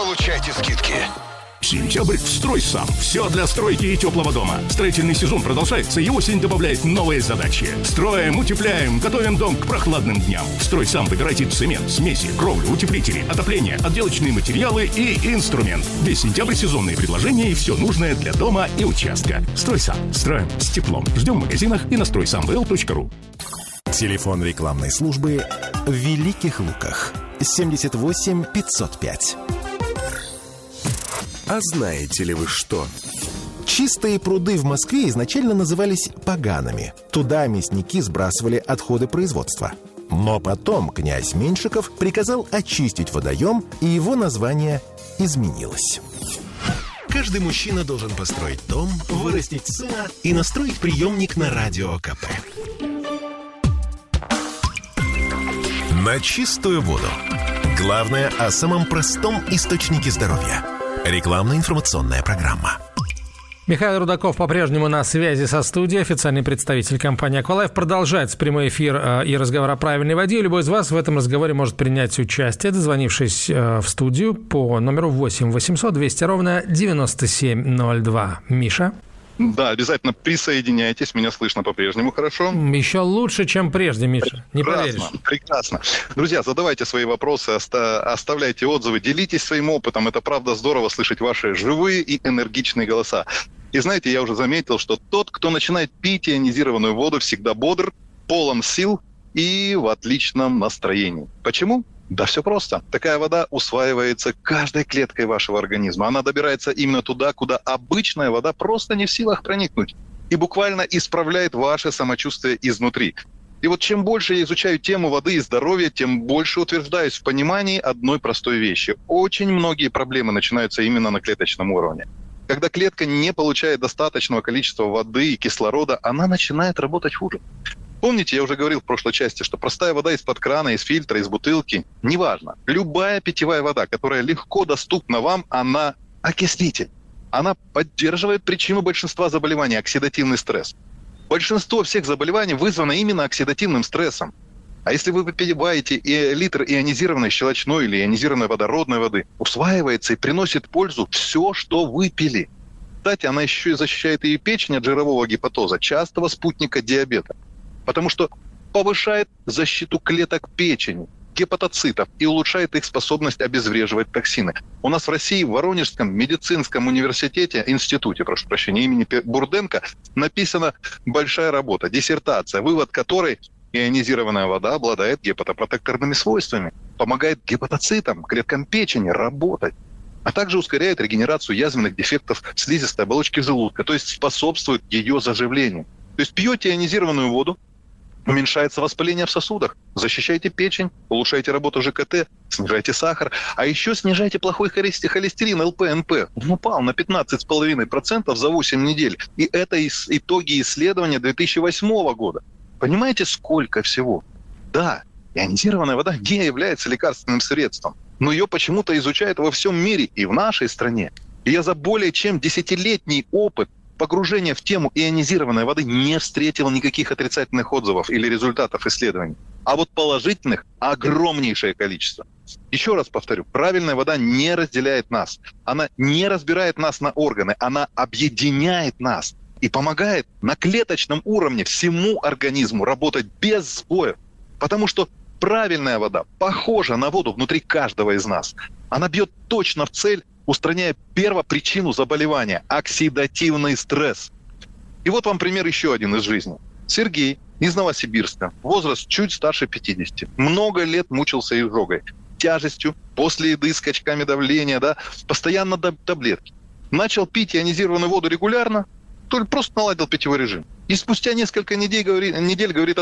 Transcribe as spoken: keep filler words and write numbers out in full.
получайте скидки. Сентябрь в «Стройсам». Все для стройки и теплого дома. Строительный сезон продолжается, и осень добавляет новые задачи. Строим, утепляем, готовим дом к прохладным дням. В «Стройсам» выбирайте цемент, смеси, кровлю, утеплители, отопление, отделочные материалы и инструмент. Весь сентябрь сезонные предложения и все нужное для дома и участка. «Стройсам». Строим с теплом. Ждем в магазинах и на строй сам вэ эл точка ру. Телефон рекламной службы в Великих Луках. семьдесят восемь пятьсот пять. А знаете ли вы что? Чистые пруды в Москве изначально назывались погаными. Туда мясники сбрасывали отходы производства. Но потом князь Меньшиков приказал очистить водоем, и его название изменилось. Каждый мужчина должен построить дом, вырастить сына и настроить приемник на радио ка пэ. На чистую воду. Главное о самом простом источнике здоровья. Рекламно-информационная программа. Михаил Рудаков по-прежнему на связи со студией, официальный представитель компании «Аквалайф». Продолжается прямой эфир э, и разговор о правильной воде. Любой из вас в этом разговоре может принять участие, дозвонившись э, в студию по номеру восемь восемьсот двести ровно девяносто семь ноль два. Миша? Да, обязательно присоединяйтесь, меня слышно по-прежнему хорошо. Еще лучше, чем прежде, Миша, не прекрасно, поверишь. Прекрасно. Друзья, задавайте свои вопросы, оста- оставляйте отзывы, делитесь своим опытом. Это правда здорово слышать ваши живые и энергичные голоса. И знаете, я уже заметил, что тот, кто начинает пить ионизированную воду, всегда бодр, полон сил и в отличном настроении. Почему? Да все просто. Такая вода усваивается каждой клеткой вашего организма. Она добирается именно туда, куда обычная вода просто не в силах проникнуть. И буквально исправляет ваше самочувствие изнутри. И вот чем больше я изучаю тему воды и здоровья, тем больше утверждаюсь в понимании одной простой вещи. Очень многие проблемы начинаются именно на клеточном уровне. Когда клетка не получает достаточного количества воды и кислорода, она начинает работать хуже. Помните, я уже говорил в прошлой части, что простая вода из-под крана, из фильтра, из бутылки, неважно. Любая питьевая вода, которая легко доступна вам, она окислитель. Она поддерживает причину большинства заболеваний – оксидативный стресс. Большинство всех заболеваний вызвано именно оксидативным стрессом. А если вы выпиваете и литр ионизированной щелочной или ионизированной водородной воды, усваивается и приносит пользу все, что выпили. Кстати, она еще и защищает и печень от жирового гепатоза, частого спутника диабета. Потому что повышает защиту клеток печени, гепатоцитов и улучшает их способность обезвреживать токсины. У нас в России, в Воронежском медицинском университете, институте, прошу прощения, имени Бурденко, написана большая работа, диссертация, вывод которой ионизированная вода обладает гепатопротекторными свойствами, помогает гепатоцитам, клеткам печени работать, а также ускоряет регенерацию язвенных дефектов слизистой оболочки желудка, то есть способствует ее заживлению. То есть пьете ионизированную воду, уменьшается воспаление в сосудах, защищаете печень, улучшаете работу жэ ка тэ, снижаете сахар, а еще снижаете плохой холестерин, эл пэ эн пэ. Он упал на пятнадцать целых пять десятых процента за восемь недель. И это итоги исследования две тысячи восьмого года. Понимаете, сколько всего? Да, ионизированная вода не является лекарственным средством, но ее почему-то изучают во всем мире и в нашей стране. И я за более чем десятилетний опыт погружения в тему ионизированной воды не встретил никаких отрицательных отзывов или результатов исследований. А вот положительных огромнейшее количество. Еще раз повторю, правильная вода не разделяет нас. Она не разбирает нас на органы, она объединяет нас и помогает на клеточном уровне всему организму работать без сбоев. Потому что правильная вода похожа на воду внутри каждого из нас. Она бьет точно в цель, устраняя первопричину заболевания – оксидативный стресс. И вот вам пример еще один из жизни. Сергей из Новосибирска, возраст чуть старше пятидесяти, много лет мучился изжогой, тяжестью, после еды, скачками давления, да, постоянно таблетки. Начал пить ионизированную воду регулярно, то ли просто наладил питьевой режим. И спустя несколько недель говорит, недель говорит